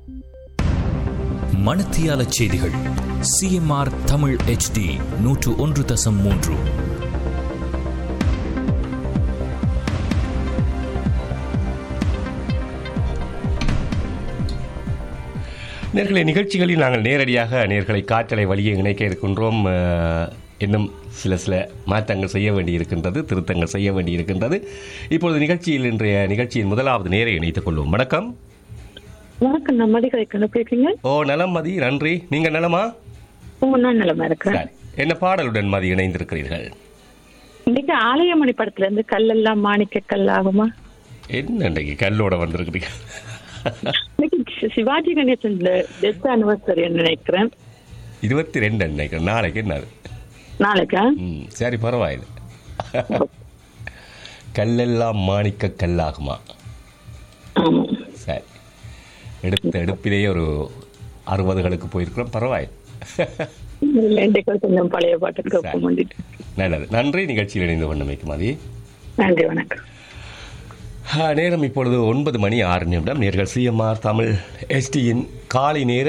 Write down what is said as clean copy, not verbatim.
மணத்தியால செய்திகள் CMR Tamil HD 101.3. நேர்களை நிகழ்ச்சிகளில் நாங்கள் நேரடியாக நேர்களை காற்றலை வழியே இணைக்க இருக்கின்றோம். இன்னும் சில மாற்றங்கள் செய்ய வேண்டியிருக்கின்றது, திருத்தங்கள் செய்ய வேண்டியிருக்கின்றது. இப்பொழுது இன்றைய நிகழ்ச்சியின் முதலாவது நேரை இணைத்துக் கொள்வோம். வணக்கம். வணக்கம், நான் மதிகளை கண்டுபிடிக்கிறீங்க. நலம் மதி, நன்றி. நீங்க நலமா? நான் நலமா இருக்கிறேன். என்ன பாடலுடன் மதி இணைந்திருக்கிறீர்கள்? இன்னைக்கு ஆலயமணி படத்துல இருந்து கல்லெல்லாம் மாணிக்க கல்லாகுமா? என்ன இன்றைக்கு கல்லோட வந்திருக்கிறீங்க? சிவாஜி கணேசன் டெத் அனிவர்சரி நினைக்கிறேன். 22 நினைக்கிறேன். நாளைக்கு என்ன? நாளைக்கா? சரி, பரவாயில்லை. கல்லெல்லாம் மாணிக்க கல்லாகுமா? சரி, எடுப்பிலேயே ஒரு 60களுக்கு போயிருக்கிறோம். பரவாயில்லை. கொஞ்சம் பழைய பாட்டுக்கு நல்லது. நன்றி. நிகழ்ச்சியில் இணைந்து கொண்டமைக்கு மதி. நன்றி, வணக்கம். நேரம் இப்பொழுது 9 மணி 6 நிமிடம். நேர்கள் CMR தமிழ் HDயின் காலை நேர